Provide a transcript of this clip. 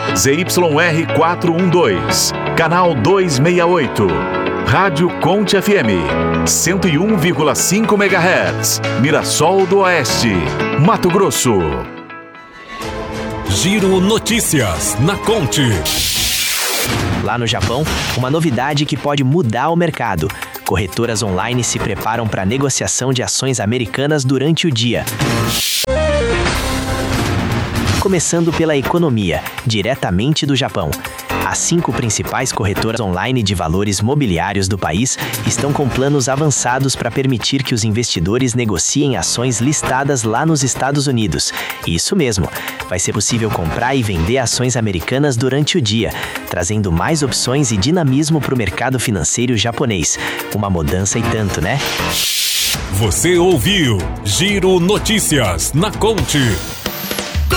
ZYR412, canal 268. Rádio Conte FM, 101,5 MHz, Mirassol do Oeste, Mato Grosso. Giro Notícias na Conte. Lá no Japão, uma novidade que pode mudar o mercado. Corretoras online se preparam para a negociação de ações americanas durante o dia. Começando pela economia, diretamente do Japão. As 5 principais corretoras online de valores mobiliários do país estão com planos avançados para permitir que os investidores negociem ações listadas lá nos Estados Unidos. Isso mesmo, vai ser possível comprar e vender ações americanas durante o dia, trazendo mais opções e dinamismo para o mercado financeiro japonês. Uma mudança e tanto, né? Você ouviu Giro Notícias na Conte.